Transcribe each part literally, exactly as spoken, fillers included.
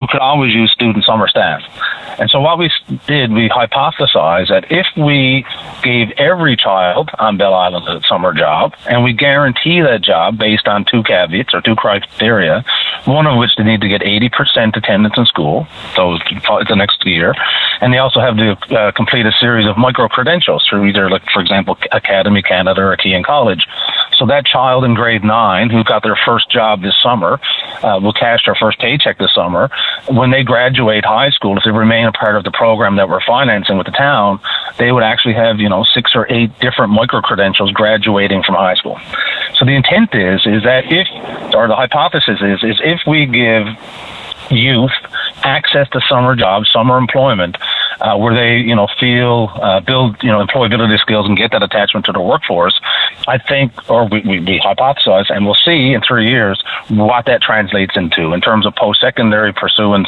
could always use student summer staff. And so what we did, we hypothesized that if we gave every child on Bell Island a summer job, and we guarantee that job based on two caveats or two criteria, one of which they need to get eighty percent attendance in school, so the next year, and they also have to uh, complete a series of micro-credentials through either, like, for example, Academy Canada or Kean College. So that child in grade nine who got their first job this summer uh, will cash their first paycheck this summer. When they graduate high school, if they remain a part of the program that we're financing with the town, they would actually have, you know, six or eight different micro-credentials graduating from high school. So the intent is, is that if, or the hypothesis is, is if we give youth access to summer jobs, summer employment, uh, where they, you know, feel, uh, build, you know, employability skills and get that attachment to the workforce, I think, or we, we, we hypothesize, and we'll see in three years what that translates into in terms of post-secondary pursuance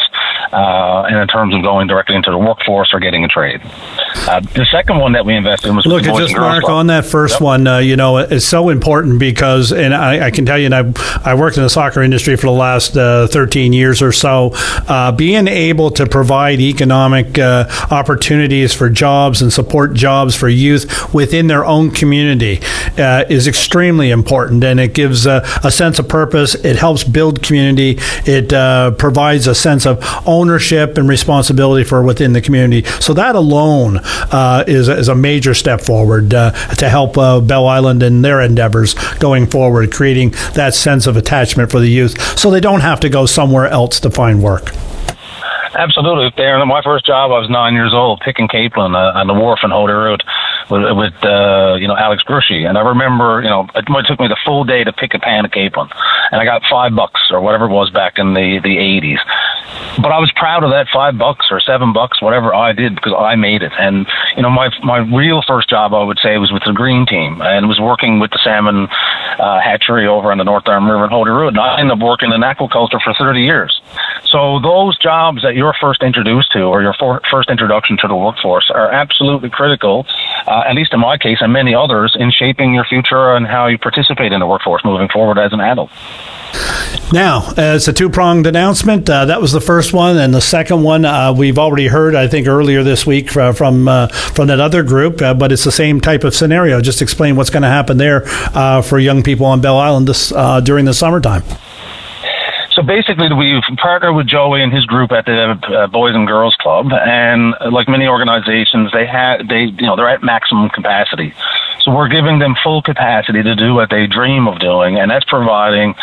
uh, and in terms of going directly into the workforce or getting a trade. Uh, the second one that we invested in was Look, with the Boys just and Girls Mark, Club. on that first Yep. one, uh, you know, it's so important because, and I, I can tell you, and I I worked in the soccer industry for the last uh, thirteen years or so, uh, being able to provide economic uh, opportunities for jobs and support jobs for youth within their own community uh, is extremely important, and it gives uh, a sense of purpose. It helps build community. It uh, provides a sense of ownership and responsibility for within the community. So that alone uh, is, is a major step forward uh, to help uh, Bell Island and their endeavors going forward, creating that sense of attachment for the youth so they don't have to go somewhere else to find work. Absolutely. Darren, my first job, I was nine years old, picking capelin uh, on the wharf in Holyrood with, with uh, you know, Alex Grushy. And I remember, you know, it took me the full day to pick a pan of capelin. And I got five bucks or whatever it was back in the, the eighties. But I was proud of that five bucks or seven bucks, whatever I did, because I made it. And, you know, my my real first job, I would say, was with the green team and was working with the salmon uh, hatchery over on the North Arm River in Holyrood. And I ended up working in aquaculture for thirty years. So those jobs that you're first introduced to or your for, first introduction to the workforce are absolutely critical, uh, at least in my case and many others, in shaping your future and how you participate in the workforce moving forward as an adult. Now, as a two-pronged announcement, uh, that was the first one, and the second one uh, we've already heard, I think, earlier this week uh, from uh, from that other group, uh, but it's the same type of scenario. Just explain what's going to happen there uh, for young people on Bell Island this, uh, during the summertime. So basically, we've partnered with Joey and his group at the uh, Boys and Girls Club, and like many organizations, they have they you know they're at maximum capacity. So we're giving them full capacity to do what they dream of doing, and that's providing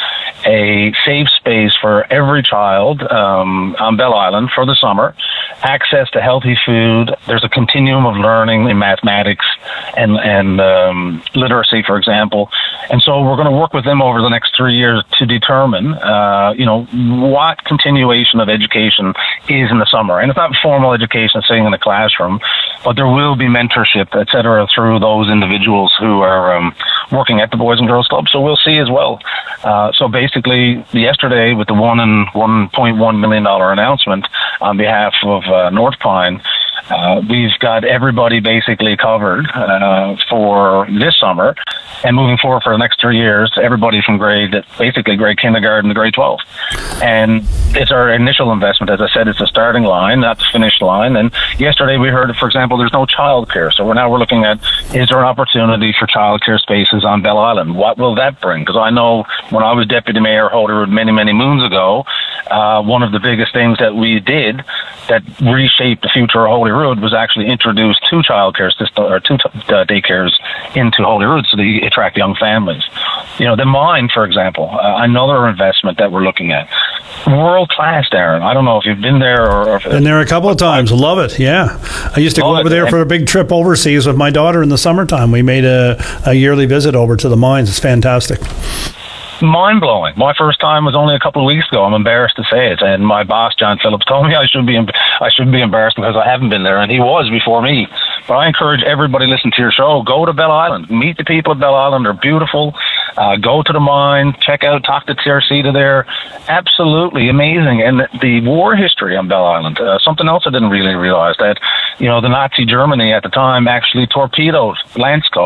a safe space for every child um, on Bell Island for the summer, access to healthy food. There's a continuum of learning in mathematics and and um, literacy, for example. And so we're going to work with them over the next three years to determine, uh, you know, what continuation of education is in the summer. And it's not formal education sitting in a classroom, but there will be mentorship, et cetera, through those individuals who are um, working at the Boys and Girls Club. So we'll see as well. Uh, so basically, yesterday with the one and one point one million dollar announcement on behalf of uh, North Pine, uh, we've got everybody basically covered uh, for this summer, and moving forward for the next three years, everybody from grade, basically grade kindergarten to grade twelve. And it's our initial investment. As I said, it's a starting line, not the finish line. And yesterday we heard, for example, there's no childcare. So we're now we're looking at, is there an opportunity for childcare spaces on Bell Island? What will that bring? Because I know when I was deputy mayor of Holyrood many, many moons ago, uh, one of the biggest things that we did that reshaped the future of Holyrood was actually introduce two childcare system or two uh, daycares into Holyrood so they attract young families. You know, the mine, for example, uh, another investment that we're looking at. World class, Darren. I don't know if you've been there or... or if been there a couple of times. Love it, yeah. I used to go over there for a big trip overseas with my daughter in the summertime. We made a, a yearly visit over to the mines. It's fantastic. Mind-blowing. My first time was only a couple of weeks ago. I'm embarrassed to say it. And my boss, John Phillips, told me I should be I should be embarrassed because I haven't been there, and he was before me. But I encourage everybody listening to your show, go to Bell Island. Meet the people at Bell Island. They're beautiful. Uh, go to the mine. Check out, talk to Teresita there. Absolutely amazing. And the war history on Bell Island, uh, something else I didn't really realize, that, you know, the Nazi Germany at the time actually torpedoed Lance Cove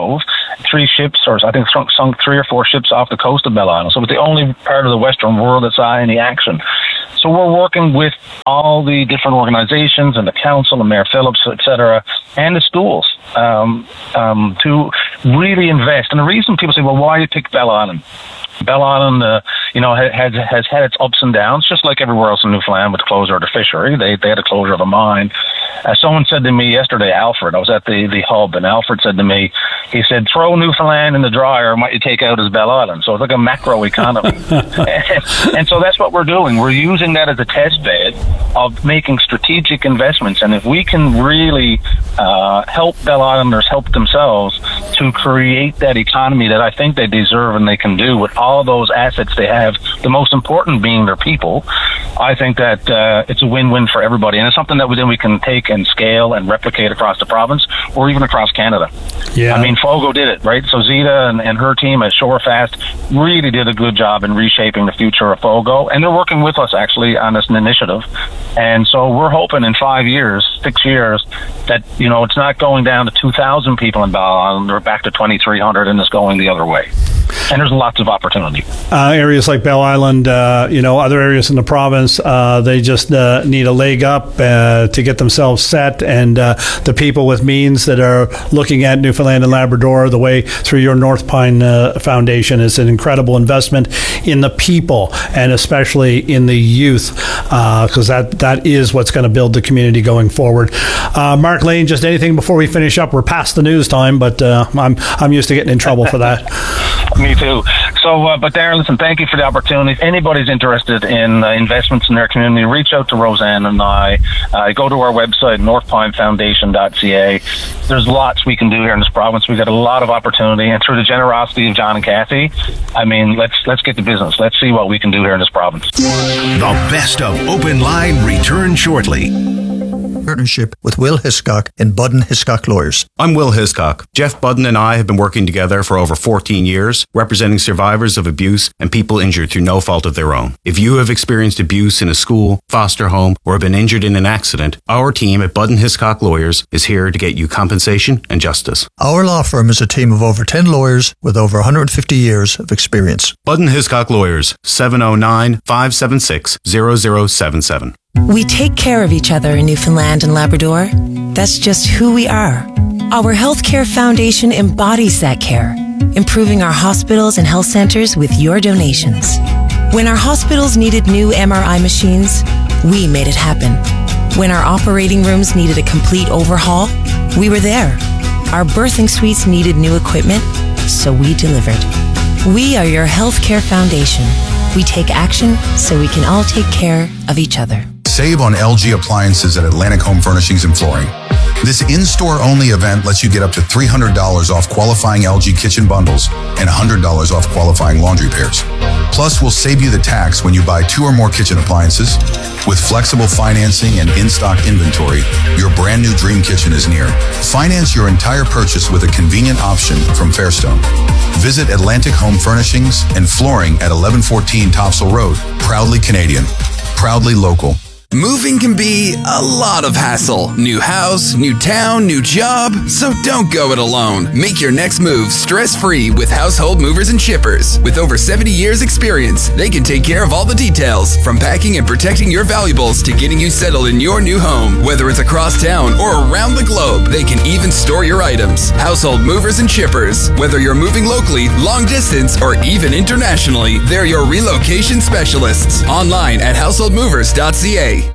three ships, or I think sunk, sunk three or four ships off the coast of Belle Island. So it's the only part of the Western world that saw any action. So we're working with all the different organizations and the council and Mayor Phillips, et cetera, and the schools um, um, to really invest. And the reason people say, well, why you pick Belle Island? Belle Island, uh, you know, has has had its ups and downs, just like everywhere else in Newfoundland with the closure of the fishery. They they had a closure of a mine. Uh, someone said to me yesterday, Alfred, I was at the, the hub, and Alfred said to me, he said, throw Newfoundland in the dryer, might you take out as Belle Island? So it's like a macro economy. and, and so that's what we're doing. We're using that as a test bed of making strategic investments. And if we can really uh, help Belle Islanders help themselves to create that economy that I think they deserve and they can do with all those assets they have, the most important being their people, I think that uh, it's a win-win for everybody. And it's something that we, then we can take and scale and replicate across the province or even across Canada. Yeah. I mean, Fogo did it, right? So Zita and, and her team at Shorefast really did a good job in reshaping the future of Fogo. And they're working with us, actually, on this initiative. And so we're hoping in five years, six years, that, you know, it's not going down to two thousand people in Belle Island or back to twenty-three hundred, and it's going the other way. And there's lots of opportunity. Uh, areas like Belle Island, uh, you know, other areas in the province, uh, they just uh, need a leg up uh, to get themselves set. And uh, the people with means that are looking at Newfoundland and Labrador, the way through your North Pine uh, Foundation is an incredible investment in the people and especially in the youth, because uh, that, that is what's going to build the community going forward. Uh, Mark Lane, just anything before we finish up? We're past the news time, but uh, I'm I'm used to getting in trouble for that. Me too. So, uh, but Darren, listen, thank you for the opportunity. If anybody's interested in uh, investments in their community, reach out to Roseanne and I. Uh, go to our website, north pine foundation dot c a. There's lots we can do here in this province. We've got a lot of opportunity, and through the generosity of John and Kathy, I mean, let's let's get to business. Let's see what we can do here in this province. The best of Open Line returns shortly. Partnership with Will Hiscock and Budden Hiscock Lawyers. I'm Will Hiscock. Jeff Budden and I have been working together for over fourteen years, representing survivors of abuse and people injured through no fault of their own. If you have experienced abuse in a school, foster home, or have been injured in an accident, our team at Budden Hiscock Lawyers is here to get you compensation and justice. Our law firm is a team of over ten lawyers with over one hundred fifty years of experience. Budden Hiscock Lawyers, seven oh nine, five seven six, zero zero seven seven. We take care of each other in Newfoundland and Labrador. That's just who we are. Our Healthcare Foundation embodies that care, improving our hospitals and health centers with your donations. When our hospitals needed new M R I machines, we made it happen. When our operating rooms needed a complete overhaul, we were there. Our birthing suites needed new equipment, so we delivered. We are your Healthcare Foundation. We take action so we can all take care of each other. Save on L G appliances at Atlantic Home Furnishings and Flooring. This in-store only event lets you get up to three hundred dollars off qualifying L G kitchen bundles and one hundred dollars off qualifying laundry pairs. Plus, we'll save you the tax when you buy two or more kitchen appliances. With flexible financing and in-stock inventory, your brand new dream kitchen is near. Finance your entire purchase with a convenient option from Fairstone. Visit Atlantic Home Furnishings and Flooring at eleven fourteen Topsail Road. Proudly Canadian. Proudly local. Moving can be a lot of hassle. New house, new town, new job. So don't go it alone. Make your next move stress-free with Household Movers and Shippers. With over seventy years experience, they can take care of all the details, from packing and protecting your valuables to getting you settled in your new home. Whether it's across town or around the globe, they can even store your items. Household Movers and Shippers. Whether you're moving locally, long distance, or even internationally, they're your relocation specialists. Online at household movers dot c a.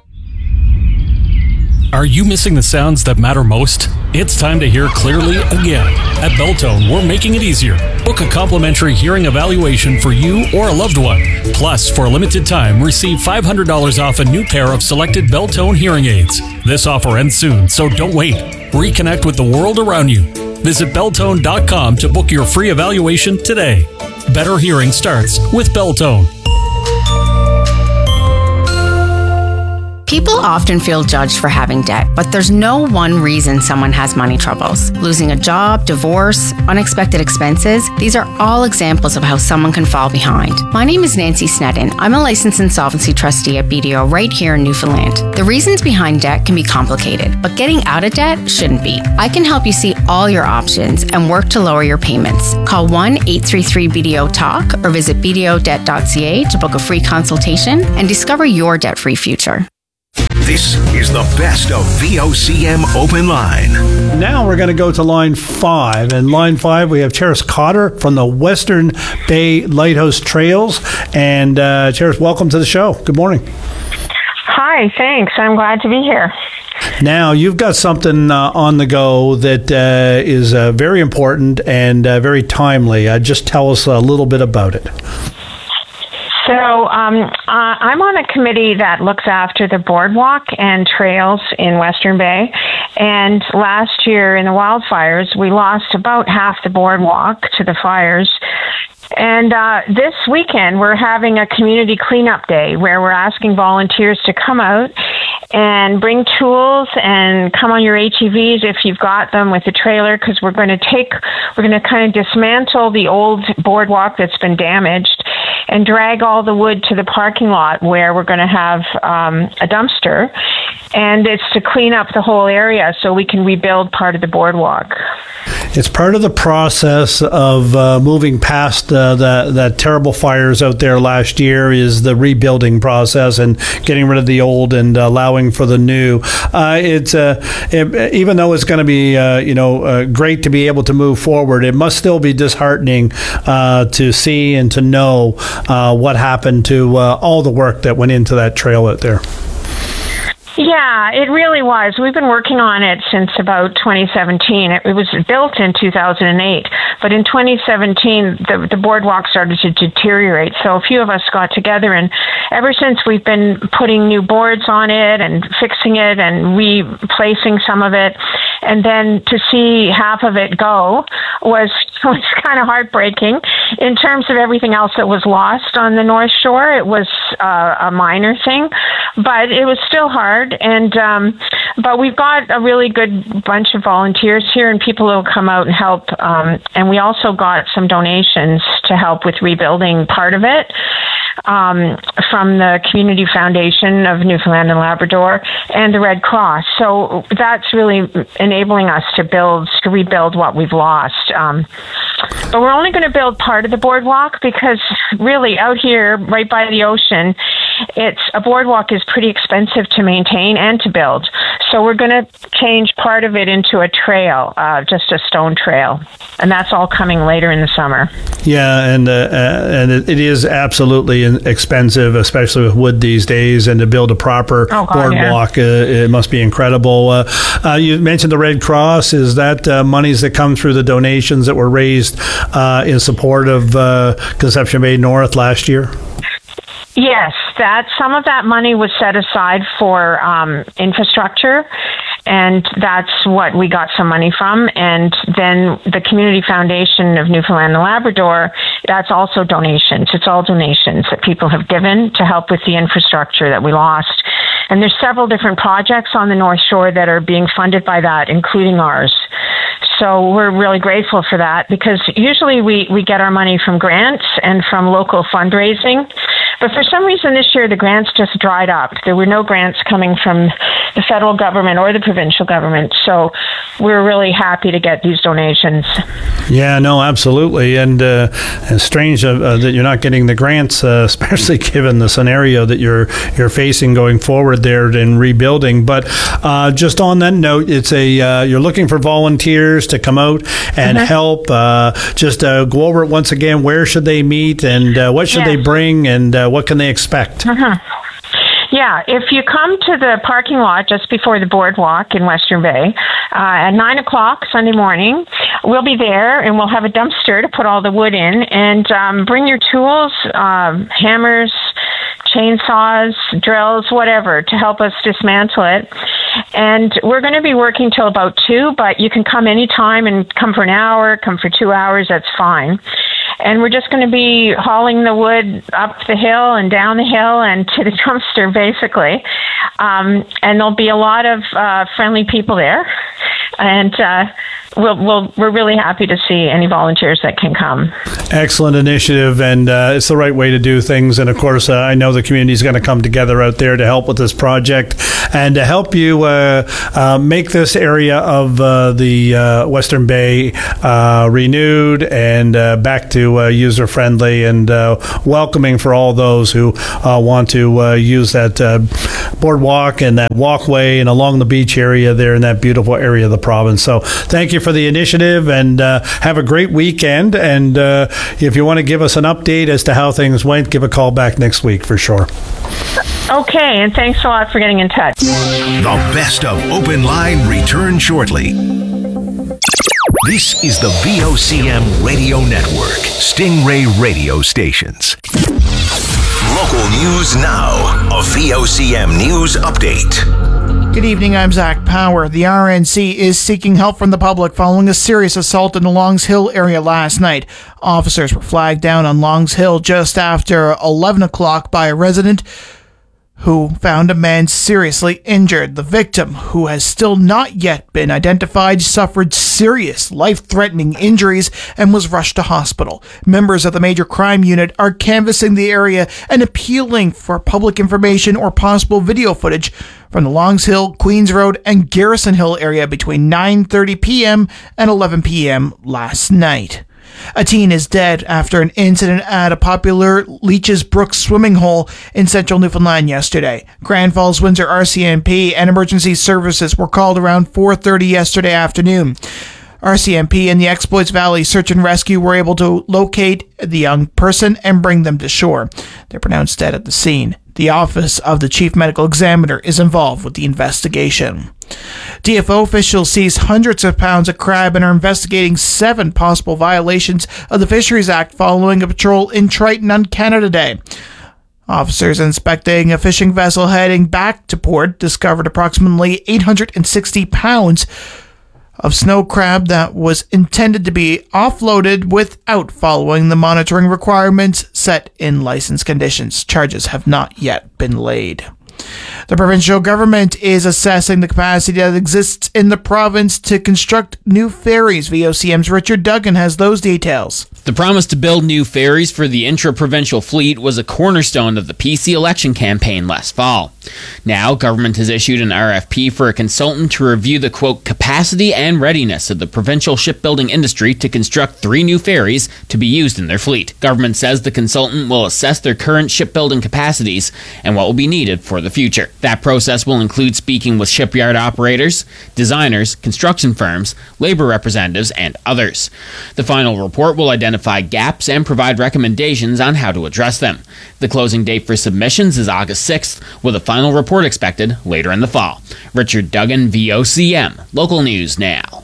Are you missing the sounds that matter most? It's time to hear clearly again. At Belltone, we're making it easier. Book a complimentary hearing evaluation for you or a loved one. Plus, for a limited time, receive five hundred dollars off a new pair of selected Belltone hearing aids. This offer ends soon, so don't wait. Reconnect with the world around you. Visit Belltone dot com to book your free evaluation today. Better hearing starts with Belltone. People often feel judged for having debt, but there's no one reason someone has money troubles. Losing a job, divorce, unexpected expenses, these are all examples of how someone can fall behind. My name is Nancy Snedden. I'm a licensed insolvency trustee at B D O right here in Newfoundland. The reasons behind debt can be complicated, but getting out of debt shouldn't be. I can help you see all your options and work to lower your payments. Call one eight three three B D O talk or visit b d o debt dot c a to book a free consultation and discover your debt-free future. This is the best of V O C M Open Line. Now we're going to go to line five. And line five, we have Cheris Cotter from the Western Bay Lighthouse Trails. And uh, Cheris, welcome to the show. Good morning. Hi, thanks. I'm glad to be here. Now, you've got something uh, on the go that uh, is uh, very important and uh, very timely. Uh, just tell us a little bit about it. So um, uh, I'm on a committee that looks after the boardwalk and trails in Western Bay. And last year in the wildfires, we lost about half the boardwalk to the fires. And uh, this weekend, we're having a community cleanup day where we're asking volunteers to come out and bring tools and come on your A T Vs if you've got them with a trailer, because we're going to take, we're going to kind of dismantle the old boardwalk that's been damaged and drag all the wood to the parking lot where we're going to have um, a dumpster. And it's to clean up the whole area so we can rebuild part of the boardwalk. It's part of the process of uh, moving past uh, the, that terrible fires out there last year is the rebuilding process and getting rid of the old and allowing for the new. Uh, it's uh, it, even though it's going to be uh, you know uh, great to be able to move forward, it must still be disheartening uh, to see and to know uh, what happened to uh, all the work that went into that trail out there. Yeah, it really was. We've been working on it since about twenty seventeen. It, it was built in two thousand eight, but in twenty seventeen, the, the boardwalk started to deteriorate. So a few of us got together, and ever since we've been putting new boards on it and fixing it and replacing some of it. And then to see half of it go was, was kind of heartbreaking. In terms of everything else that was lost on the North Shore, it was uh, a minor thing, but it was still hard. And um, but we've got a really good bunch of volunteers here and people who will come out and help. Um, and we also got some donations to help with rebuilding part of it. Um, from the Community Foundation of Newfoundland and Labrador and the Red Cross. So that's really enabling us to build, to rebuild what we've lost. Um, but we're only going to build part of the boardwalk because really out here, right by the ocean, it's a boardwalk is pretty expensive to maintain and to build. So we're going to change part of it into a trail, uh, just a stone trail. And that's all coming later in the summer. Yeah, and uh, uh, and it, it is absolutely expensive, especially with wood these days. And to build a proper oh, God, boardwalk, yeah. uh, it must be incredible. Uh, uh, you mentioned the Red Cross. Is that uh, monies that come through the donations that were raised uh, in support of uh, Conception Bay North last year? Yes, that some of that money was set aside for um, infrastructure, and that's what we got some money from. And then the Community Foundation of Newfoundland and Labrador, that's also donations. It's all donations that people have given to help with the infrastructure that we lost. And there's several different projects on the North Shore that are being funded by that, including ours. So we're really grateful for that because usually we, we get our money from grants and from local fundraising. But for some reason this year, the grants just dried up. There were no grants coming from the federal government or the provincial government. So we're really happy to get these donations. Yeah, no, absolutely. And uh, it's strange uh, uh, that you're not getting the grants, uh, especially given the scenario that you're you're facing going forward there in rebuilding. But uh, just on that note, it's a uh, you're looking for volunteers to come out and mm-hmm. help. Uh, just uh, go over it once again. Where should they meet and uh, what should yes. they bring and uh, what can they expect? Mm-hmm. Yeah, if you come to the parking lot just before the boardwalk in Western Bay uh, at nine o'clock Sunday morning, we'll be there and we'll have a dumpster to put all the wood in. And um, bring your tools, um, hammers, chainsaws, drills, whatever, to help us dismantle it. And we're going to be working till about two, but you can come anytime and come for an hour, come for two hours, that's fine. and we're just going to be hauling the wood up the hill and down the hill and to the dumpster, basically. Um, and there'll be a lot of uh, friendly people there, and uh, we'll, we'll, we're really happy to see any volunteers that can come. Excellent initiative, and uh, it's the right way to do things. And of course, uh, I know the community is going to come together out there to help with this project and to help you uh, uh, make this area of uh, the uh, Western Bay uh, renewed and uh, back to uh, user friendly and uh, welcoming for all those who uh, want to uh, use that uh, boardwalk and that walkway and along the beach area there in that beautiful area of the province. So thank you for the initiative, and uh, have a great weekend. And uh, if you want to give us an update as to how things went, give a call back next week for sure. Okay, and thanks a lot for getting in touch. The best of Open Line return shortly. This is the V O C M Radio Network, Stingray radio stations. Local news now. A V O C M news update. Good evening, I'm Zach Power. The R N C is seeking help from the public following a serious assault in the Longs Hill area last night. Officers were flagged down on Longs Hill just after eleven o'clock by a resident who found a man seriously injured. The victim, who has still not yet been identified, suffered serious, life-threatening injuries and was rushed to hospital. Members of the Major Crime Unit are canvassing the area and appealing for public information or possible video footage from the Longs Hill, Queens Road, and Garrison Hill area between nine thirty p.m. and eleven p.m. last night. A teen is dead after an incident at a popular Leeches Brook swimming hole in central Newfoundland yesterday. Grand Falls Windsor R C M P and emergency services were called around four thirty yesterday afternoon. R C M P and the Exploits Valley Search and Rescue were able to locate the young person and bring them to shore. They're pronounced dead at the scene. The Office of the Chief Medical Examiner is involved with the investigation. D F O officials seized hundreds of pounds of crab and are investigating seven possible violations of the Fisheries Act following a patrol in Triton on Canada Day. Officers inspecting a fishing vessel heading back to port discovered approximately eight hundred sixty pounds of snow crab that was intended to be offloaded without following the monitoring requirements set in license conditions. Charges have not yet been laid. The provincial government is assessing the capacity that exists in the province to construct new ferries. V O C M's Richard Duggan has those details. The promise to build new ferries for the intra-provincial fleet was a cornerstone of the P C election campaign last fall. Now, government has issued an R F P for a consultant to review the, quote, capacity and readiness of the provincial shipbuilding industry to construct three new ferries to be used in their fleet. Government says the consultant will assess their current shipbuilding capacities and what will be needed for the future. That process will include speaking with shipyard operators, designers, construction firms, labor representatives, and others. The final report will identify gaps and provide recommendations on how to address them. The closing date for submissions is August sixth, with a final report expected later in the fall. Richard Duggan, V O C M. Local news now.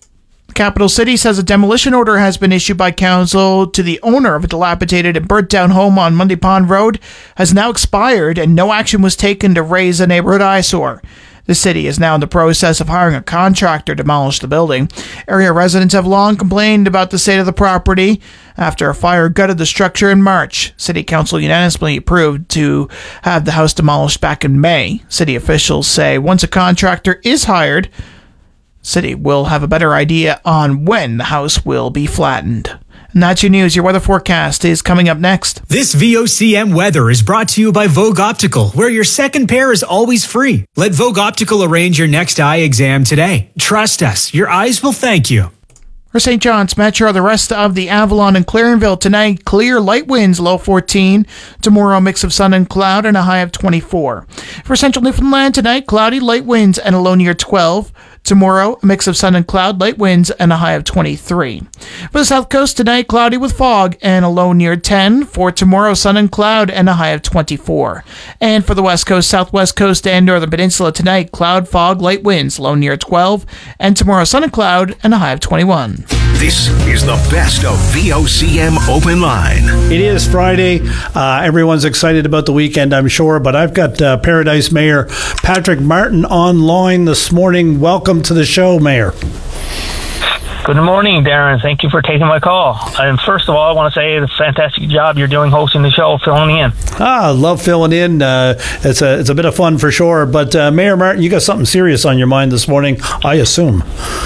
Capital City says a demolition order has been issued by council to the owner of a dilapidated and burnt-down home on Mundy Pond Road has now expired, and no action was taken to raise a neighborhood eyesore. The city is now in the process of hiring a contractor to demolish the building. Area residents have long complained about the state of the property after a fire gutted the structure in March. City Council unanimously approved to have the house demolished back in May. City officials say once a contractor is hired, City will have a better idea on when the house will be flattened. And that's your news. Your weather forecast is coming up next. This V O C M weather is brought to you by Vogue Optical, where your second pair is always free. Let Vogue Optical arrange your next eye exam today. Trust us, your eyes will thank you. For Saint John's Metro, the rest of the Avalon and Clarenville tonight, clear, light winds, low fourteen. Tomorrow, mix of sun and cloud and a high of twenty-four. For Central Newfoundland tonight, cloudy, light winds and a low near twelve. Tomorrow, a mix of sun and cloud, light winds, and a high of twenty-three. For the South Coast tonight, cloudy with fog and a low near ten. For tomorrow, sun and cloud and a high of twenty-four. And for the West Coast, Southwest Coast, and Northern Peninsula tonight, cloud, fog, light winds, low near twelve. And tomorrow, sun and cloud and a high of twenty-one. This is the best of V O C M Open Line. It is Friday. Uh, everyone's excited about the weekend, I'm sure, but I've got uh, Paradise Mayor Patrick Martin online this morning. Welcome to the show, Mayor. Good morning, Darren. Thank you for taking my call. And first of all, I want to say it's a fantastic job you're doing hosting the show, filling in. Ah, love filling in. Uh, it's a it's a bit of fun for sure. But uh, Mayor Martin, you got something serious on your mind this morning, I assume.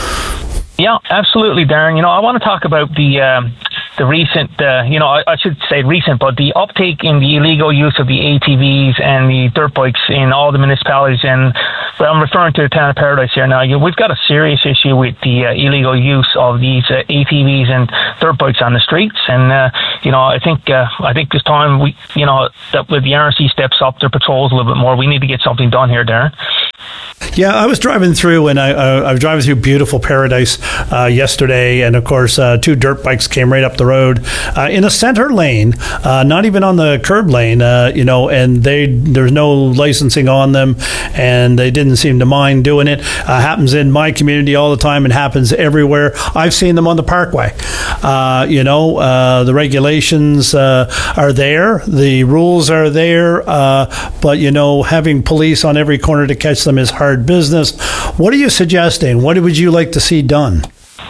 Yeah, absolutely, Darren. You know, I want to talk about the um, the recent, uh, you know, I, I should say recent, but the uptake in the illegal use of the A T Vs and the dirt bikes in all the municipalities. And well, I'm referring to the town of Paradise here now. You know, we've got a serious issue with the uh, illegal use of these uh, A T Vs and dirt bikes on the streets. And uh, you know, I think uh, I think this time we, you know, that with the R N C steps up their patrols a little bit more, we need to get something done here, Darren. Yeah, I was driving through, and I, uh, I was driving through beautiful Paradise uh, yesterday, and of course, uh, two dirt bikes came right up the road uh, in a center lane, uh, not even on the curb lane, uh, you know, and they there's no licensing on them, and they didn't seem to mind doing it. Uh, happens in my community all the time, and happens everywhere. I've seen them on the Parkway. Uh, you know, uh, the regulations uh, are there, the rules are there, uh, but you know, having police on every corner to catch them is hard business. What are you suggesting? What would you like to see done?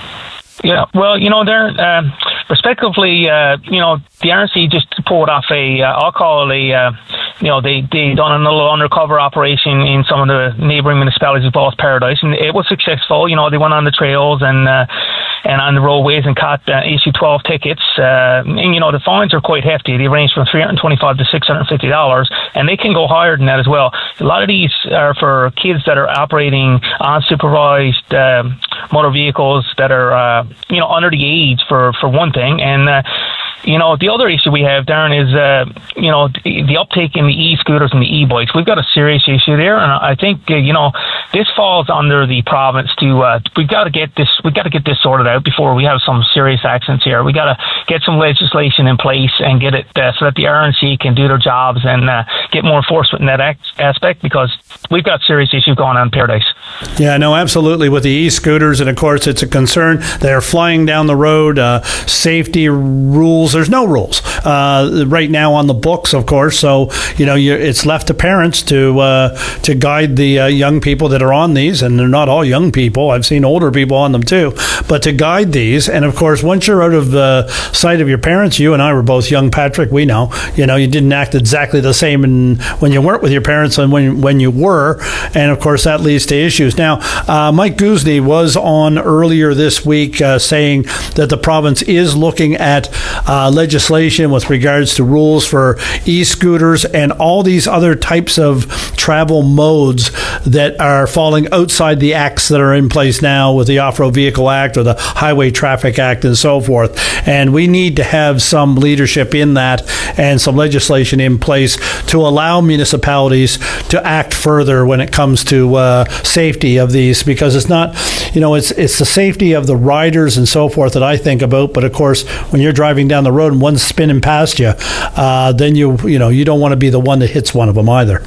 Yeah, well, you know, they're uh, respectively, uh, you know, the R N C just pulled off a, uh, I'll call it a, uh, you know, they they done a little undercover operation in some of the neighbouring municipalities as well as Paradise, and it was successful. You know, they went on the trails and uh, and on the roadways and caught uh, issued twelve tickets. Uh, and you know, the fines are quite hefty. They range from three hundred twenty-five to six hundred fifty dollars, and they can go higher than that as well. A lot of these are for kids that are operating unsupervised uh, motor vehicles that are uh, you know under the age for for one thing, and. Uh, You know, the other issue we have, Darren, is, uh, you know, the, the uptake in the e-scooters and the e-bikes. We've got a serious issue there, and I think, uh, you know, this falls under the province to, uh, we've got to get this, we've got to get this sorted out before we have some serious accidents here. We got to get some legislation in place and get it uh, so that the R N C can do their jobs and uh, get more enforcement in that ac- aspect, because we've got serious issues going on in Paradise. Yeah, no, absolutely. With the e-scooters, and of course, it's a concern. They're flying down the road. Uh, safety rules. There's no rules uh, right now on the books, of course. So you know, you, it's left to parents to uh, to guide the uh, young people that are on these, and they're not all young people. I've seen older people on them too, but to guide these. And of course, once you're out of the sight of your parents, you and I were both young, Patrick. We know, you know, you didn't act exactly the same in, when you weren't with your parents and when when you were, and of course that leads to issues. Now, uh, Mike Guzny was on earlier this week uh, saying that the province is looking at uh, legislation with regards to rules for e-scooters and all these other types of travel modes that are falling outside the acts that are in place now with the Off-Road Vehicle Act or the Highway Traffic Act and so forth. And we need to have some leadership in that and some legislation in place to allow municipalities to act further when it comes to uh, safety of these, because it's not, you know, it's it's the safety of the riders and so forth that I think about. But of course, when you're driving down the road and one's spinning past you, uh, then you you know you don't want to be the one that hits one of them either.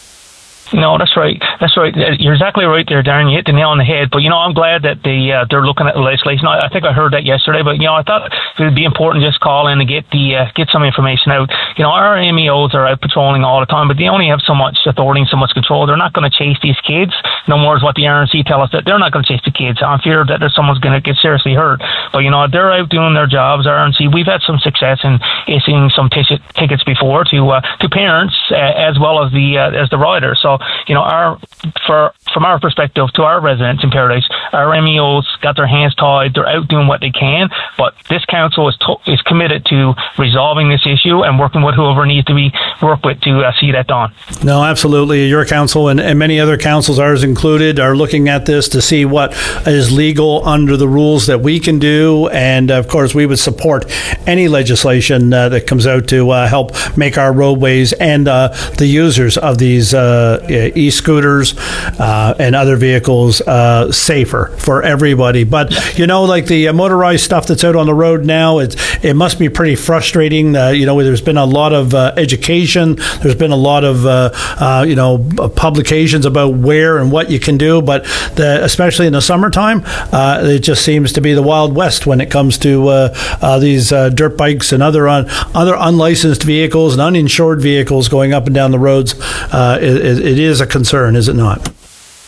No, that's right. That's right. You're exactly right there, Darren. You hit the nail on the head. But, you know, I'm glad that they, uh, they're looking at the legislation. I, I think I heard that yesterday. But, you know, I thought it would be important to just call in and get the uh, get some information out. You know, our M E Os are out patrolling all the time, but they only have so much authority and so much control. They're not going to chase these kids. No more is what the R N C tell us, that they're not going to chase the kids. I'm feared that there's someone's going to get seriously hurt. But, you know, they're out doing their jobs. R N C, we've had some success in issuing some t- tickets before to uh, to parents uh, as well as the uh, as the riders. So, you know, our for from our perspective to our residents in Paradise, our M E Os got their hands tied. They're out doing what they can, but this council is to, is committed to resolving this issue and working with whoever needs to be worked with to uh, see that done. No, absolutely. Your council and, and many other councils, ours included, are looking at this to see what is legal under the rules that we can do. And of course, we would support any legislation uh, that comes out to uh, help make our roadways and uh, the users of these uh, e-scooters uh, and other vehicles uh, safer for everybody. But, you know, like the uh, motorized stuff that's out on the road now, it, it must be pretty frustrating. Uh, you know, there's been a lot of uh, education. There's been a lot of, uh, uh, you know, publications about where and what you can do. But the, especially in the summertime, uh, it just seems to be the Wild West when it comes to uh, uh, these uh, dirt bikes and other un- other unlicensed vehicles and uninsured vehicles going up and down the roads. Uh, it, it is a concern, is it not?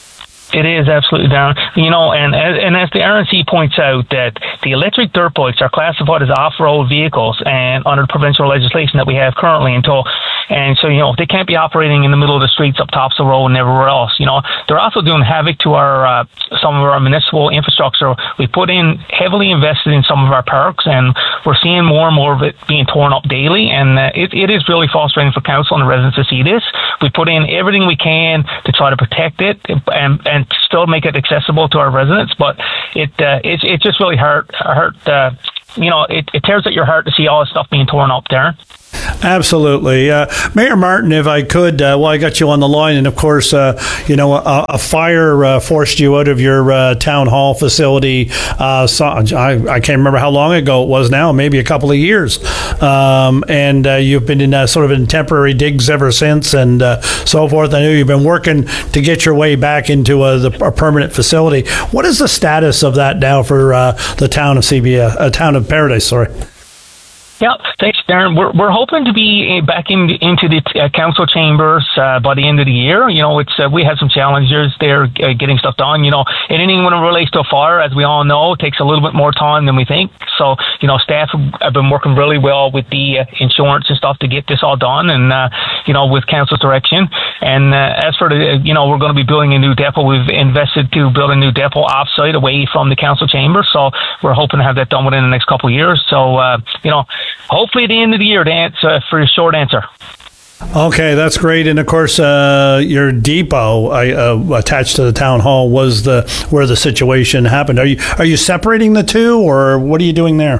It is, absolutely, Darren. You know, and and as the R N C points out, that the electric dirt bikes are classified as off-road vehicles, and under the provincial legislation that we have currently, until and so you know they can't be operating in the middle of the streets, up tops of the road, and everywhere else. You know, they're also doing havoc to our uh, some of our municipal infrastructure. We put in heavily invested in some of our parks, and we're seeing more and more of it being torn up daily, and uh, it it is really frustrating for council and the residents to see this. We put in everything we can to try to protect it, and and still make it accessible to our residents, but it uh, it's it's just really hurt hurt uh, you know it, it tears at your heart to see all this stuff being torn up, Darren. Absolutely. Uh, Mayor Martin, if I could, uh, well, I got you on the line, and of course, uh, you know, a, a fire uh, forced you out of your uh, town hall facility. Uh, so, I, I can't remember how long ago it was now, maybe a couple of years. Um, and uh, you've been in uh, sort of in temporary digs ever since, and uh, so forth. I know you've been working to get your way back into a, the, a permanent facility. What is the status of that now for uh, the town of C B S, uh, town of Paradise, sorry? Yeah, thanks, Darren. We're we're hoping to be back in, into the uh, council chambers uh, by the end of the year. You know, it's uh, we have some challenges there uh, getting stuff done. You know, anything when it relates to a fire, as we all know, takes a little bit more time than we think. So, you know, staff have been working really well with the uh, insurance and stuff to get this all done, and uh, you know, with council's direction. And uh, as for the, you know, we're going to be building a new depot. We've invested to build a new depot offsite away from the council chamber. So we're hoping to have that done within the next couple of years. So, uh, you know. Hopefully at the end of the year, to answer, for a short answer. Okay, that's great. And of course, uh, your depot I, uh, attached to the town hall was the where the situation happened. Are you are you separating the two, or what are you doing there?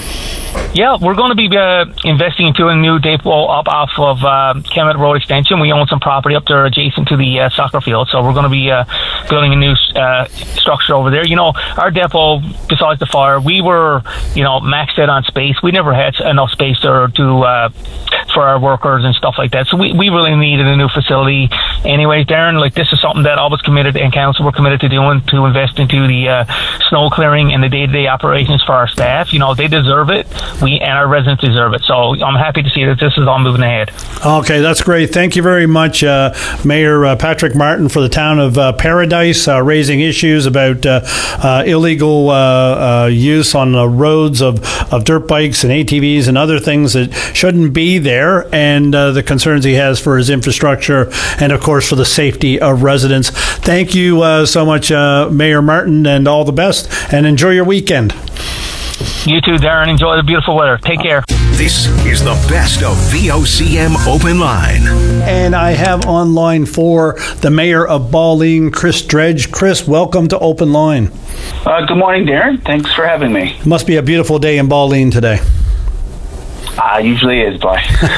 Yeah, we're going to be uh, investing into a new depot up off of uh, Kemet Road Extension. We own some property up there adjacent to the uh, soccer field, so we're going to be uh, building a new uh, structure over there. You know, our depot, besides the fire, we were, you know, maxed out on space. We never had enough space there to uh, for our workers and stuff like that. So we, we really needed a new facility. Anyways, Darren, like this is something that I was committed, and council were committed to doing, to invest into the uh, snow clearing and the day-to-day operations for our staff. You know, they deserve it. We and our residents deserve it. So I'm happy to see that this is all moving ahead. Okay, that's great. Thank you very much, uh, Mayor uh, Patrick Martin, for the town of uh, Paradise, uh, raising issues about uh, uh, illegal uh, uh, use on the roads of, of dirt bikes and A T Vs and other things that shouldn't be there, and uh, the concerns he has for his infrastructure and, of course, for the safety of residents. Thank you uh, so much, uh, Mayor Martin, and all the best, and enjoy your weekend. You too, Darren. Enjoy the beautiful weather. Take care. This is the best of V O C M Open Line. And I have on line four the mayor of Balleen, Chris Dredge. Chris, welcome to Open Line. Uh, good morning, Darren. Thanks for having me. Must be a beautiful day in Balleen today. Ah, uh, usually is, boy.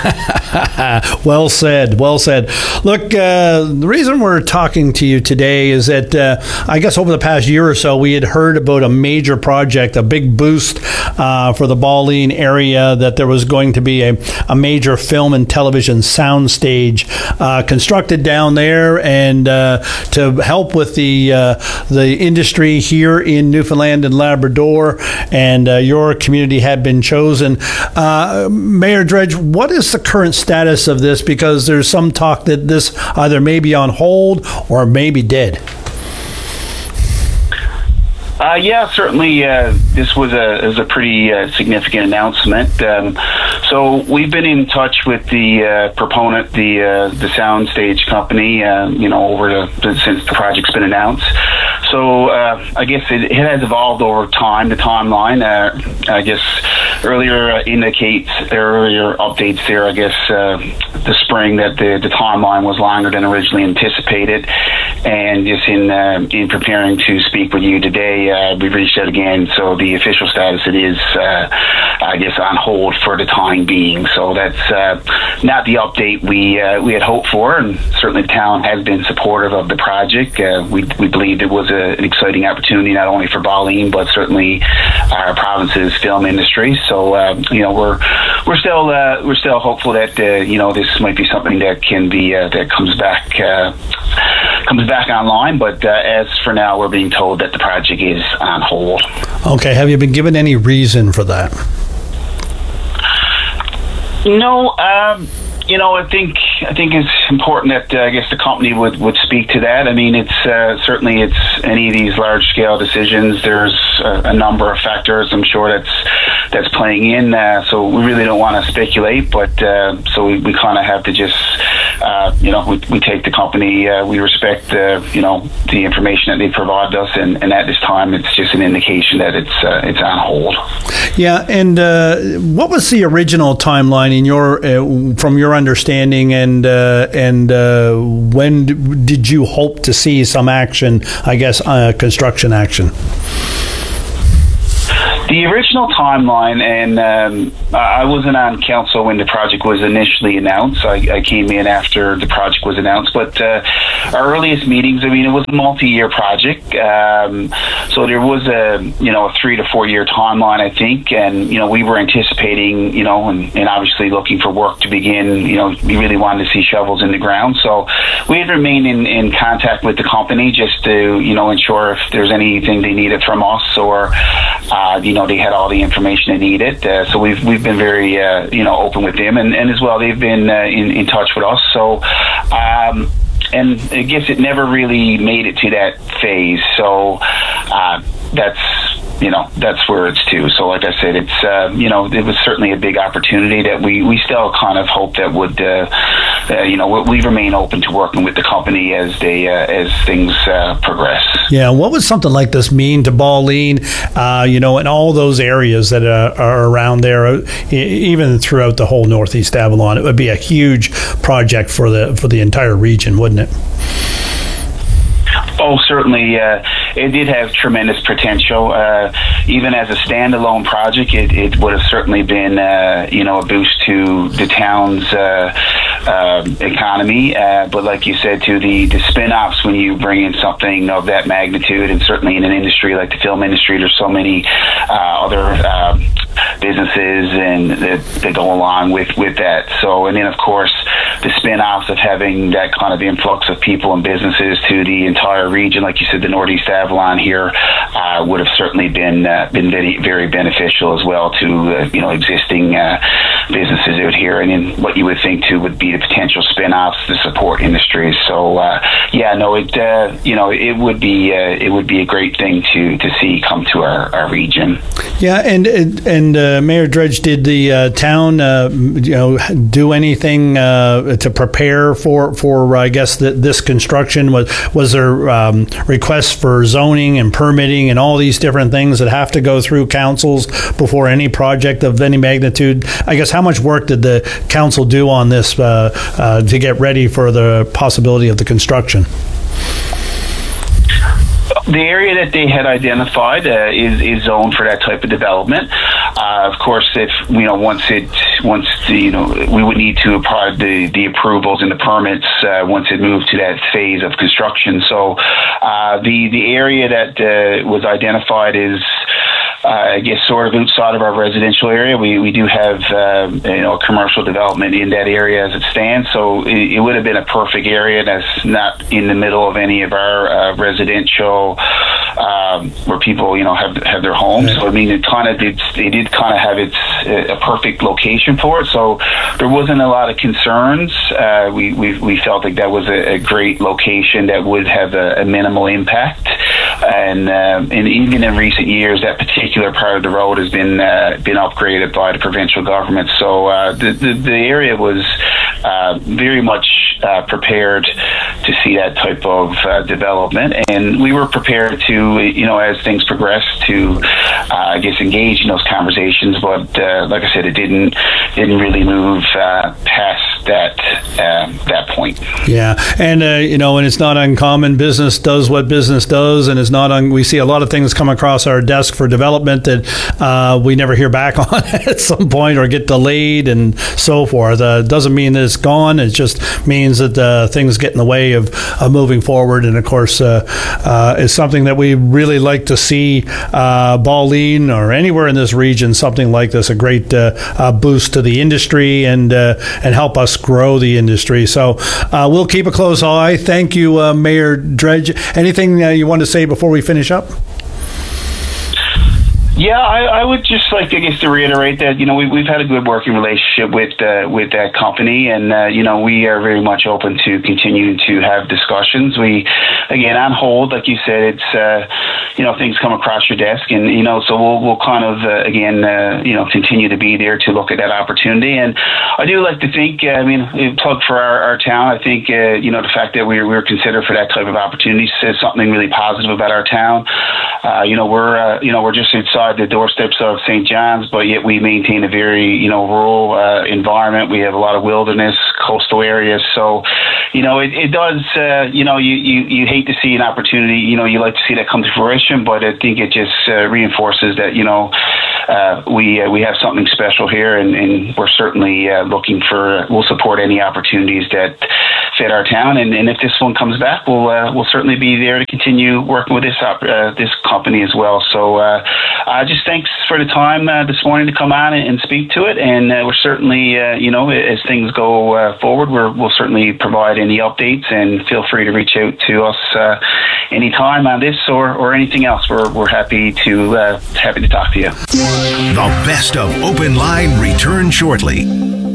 Well said. Well said. Look, uh, the reason we're talking to you today is that uh, I guess over the past year or so, we had heard about a major project, a big boost uh, for the Balleen area, that there was going to be a, a major film and television soundstage uh, constructed down there, and uh, to help with the uh, the industry here in Newfoundland and Labrador, and uh, your community had been chosen. Uh, Mayor Dredge, what is the current status of this? Because there's some talk that this either may be on hold or may be dead. Uh, yeah, certainly. Uh, this was a was a pretty uh, significant announcement. Um, so we've been in touch with the uh, proponent, the uh, the soundstage company. Uh, you know, over the, since the project's been announced. So uh, I guess it, it has evolved over time. The timeline, uh, I guess, earlier uh, indicates earlier updates there. I guess uh, the spring that the the timeline was longer than originally anticipated, and just in uh, in preparing to speak with you today. Uh, we've reached out again, so the official status it is, uh, I guess, on hold for the time being. So that's uh, not the update we uh, we had hoped for, and certainly the town has been supportive of the project. Uh, we we believed it was a, an exciting opportunity not only for Balleen but certainly our province's film industry. So uh, you know we're we're still uh, we're still hopeful that uh, you know this might be something that can be uh, that comes back uh, comes back online. But uh, as for now, we're being told that the project is on hold. Okay, have you been given any reason for that? No, um, you know, I think I think it's important that uh, I guess the company would, would speak to that. I mean, it's uh, certainly it's any of these large scale decisions. There's a, a number of factors, I'm sure, that's that's playing in. Uh, so we really don't want to speculate, but uh, so we, we kind of have to just uh, you know we, we take the company. Uh, we respect uh, you know the information that they provide us, and, and at this time, it's just an indication that it's uh, it's on hold. Yeah, and uh, what was the original timeline in your uh, from your understanding, and uh, and uh, when d- did you hope to see some action? I guess uh, construction action. The original timeline, and um, I wasn't on council when the project was initially announced. I, I came in after the project was announced, but uh, our earliest meetings, I mean, it was a multi-year project. Um, so there was a, you know, a three to four year timeline, I think. And, you know, we were anticipating, you know, and, and obviously looking for work to begin. You know, we really wanted to see shovels in the ground. So we had remained in, in contact with the company just to, you know, ensure if there's anything they needed from us, or, uh, you know, they had all the information they needed. Uh, so we've we've been very, uh, you know, open with them, and, and as well, they've been uh, in, in touch with us. So, um, and I guess it never really made it to that phase. So uh, that's, you know, that's where it's to. So like I said, it's, uh, you know, it was certainly a big opportunity that we, we still kind of hope that would, uh, uh, you know, we remain open to working with the company as they, uh, as things uh, progress. Yeah, what would something like this mean to Ballyne, uh, you know, and all those areas that uh, are around there, even throughout the whole Northeast Avalon? It would be a huge project for the for the entire region, wouldn't it? Oh, certainly. Uh, it did have tremendous potential. Uh, even as a standalone project, it, it would have certainly been, uh, you know, a boost to the town's uh, uh, economy. Uh, but like you said, to the, the spin-offs, when you bring in something of that magnitude, and certainly in an industry like the film industry, there's so many uh, other uh, businesses and that, that go along with, with that. So, and then of course, the spin-offs of having that kind of influx of people and businesses to the entire region, like you said, the Northeast Avalon here, uh, would have certainly been uh, been very, very beneficial as well to uh, you know existing uh, businesses out here, and then what you would think too would be the potential spin-offs, the support industries. So uh, yeah, no, it uh, you know it would be uh, it would be a great thing to to see come to our, our region. Yeah, and and uh, Mayor Dredge, did the uh, town uh, you know do anything uh, to prepare for for I guess that this construction? Was was there um, requests for zoning and permitting and all these different things that have to go through councils before any project of any magnitude? I guess how much work did the council do on this uh, uh, to get ready for the possibility of the construction? The area that they had identified uh, is, is zoned for that type of development. Uh, of course, if you know, once it, once the, you know, we would need to apply the, the approvals and the permits uh, once it moved to that phase of construction. So, uh, the the area that uh, was identified is, Uh, I guess, sort of outside of our residential area. We we do have uh, you know commercial development in that area as it stands. So it, it would have been a perfect area that's not in the middle of any of our uh, residential um, where people you know have have their homes. So I mean, it kind of did. They did kind of have its uh, a perfect location for it. So there wasn't a lot of concerns. Uh, we we we felt like that was a, a great location that would have a, a minimal impact. And um, and even in recent years, that particular part of the road has been uh, been upgraded by the provincial government. So uh, the, the the area was uh, very much uh, prepared to see that type of uh, development, and we were prepared to, you know, as things progressed, to uh, I guess engage in those conversations. But uh, like I said, it didn't didn't really move uh, past that uh, that point. Yeah, and uh, you know, and it's not uncommon. Business does what business does, and it's not. Un- we see a lot of things come across our desk for development that uh, we never hear back on at some point, or get delayed and so forth. Uh, doesn't mean that it's gone. It just means that uh, things get in the way of, of moving forward. And of course, uh, uh, it's something that we really like to see. Uh, Ballyne or anywhere in this region, something like this, a great uh, uh, boost to the industry and uh, and help us grow the industry. So uh, we'll keep a close eye. Thank you, uh, Mayor Dredge. Anything uh, you want to say before we finish up? Yeah, I, I would just like, I guess, to reiterate that, you know, we, we've had a good working relationship with uh, with that company, and, uh, you know, we are very much open to continuing to have discussions. We, again, on hold, like you said, it's, uh, you know, things come across your desk, and, you know, so we'll, we'll kind of, uh, again, uh, you know, continue to be there to look at that opportunity. And I do like to think, uh, I mean, plug for our, our town, I think, uh, you know, the fact that we're, we're considered for that type of opportunity says something really positive about our town. Uh, you know, we're, uh, you know, we're just inside the doorsteps of Saint John's, but yet we maintain a very, you know, rural uh, environment. We have a lot of wilderness, coastal areas. So, you know, it, it does, uh, you know, you, you, you hate to see an opportunity, you know, you like to see that come to fruition, but I think it just uh, reinforces that, you know, uh, we uh, we have something special here, and, and we're certainly uh, looking for, we'll support any opportunities that fit our town. And, and if this one comes back, we'll uh, we'll certainly be there to continue working with this op- uh, this company as well. So uh, uh, just thanks for the time uh, this morning to come on and, and speak to it. And uh, we're certainly, uh, you know, as things go uh, forward, we're, we'll certainly provide any updates, and feel free to reach out to us uh, anytime on this or, or anything else. We're we're happy to uh, happy to talk to you. The best of Open Line returns shortly.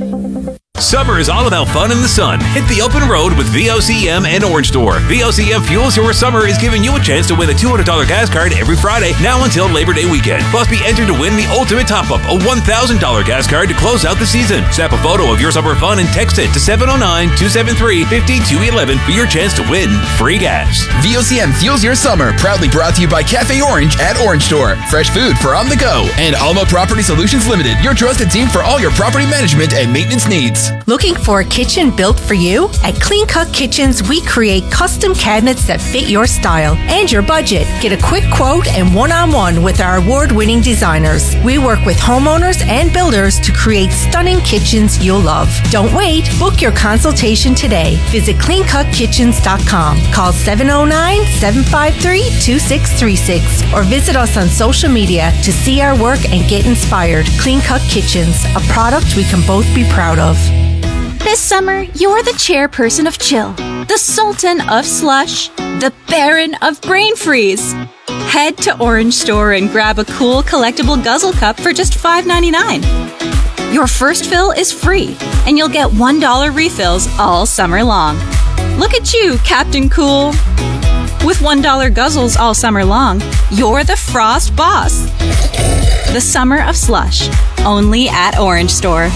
Summer is all about fun in the sun. Hit the open road with V O C M and Orange Store. V O C M Fuels Your Summer is giving you a chance to win a two hundred dollars gas card every Friday, now until Labor Day weekend. Plus, be entered to win the ultimate top-up, a one thousand dollars gas card to close out the season. Snap a photo of your summer fun and text it to seven oh nine, two seven three, five two one one for your chance to win free gas. V O C M Fuels Your Summer, proudly brought to you by Cafe Orange at Orange Store. Fresh food for on the go. And Alma Property Solutions Limited, your trusted team for all your property management and maintenance needs. Looking for a kitchen built for you? At Clean Cut Kitchens, we create custom cabinets that fit your style and your budget. Get a quick quote and one-on-one with our award-winning designers. We work with homeowners and builders to create stunning kitchens you'll love. Don't wait. Book your consultation today. Visit clean cut kitchens dot com. Call seven oh nine, seven five three, two six three six or visit us on social media to see our work and get inspired. Clean Cut Kitchens, a product we can both be proud of. This summer, you're the chairperson of Chill, the sultan of slush, the baron of brain freeze. Head to Orange Store and grab a cool collectible guzzle cup for just five ninety-nine. Your first fill is free, and you'll get one dollar refills all summer long. Look at you, Captain Cool. With one dollar guzzles all summer long, you're the Frost Boss. The Summer of Slush, only at Orange Store.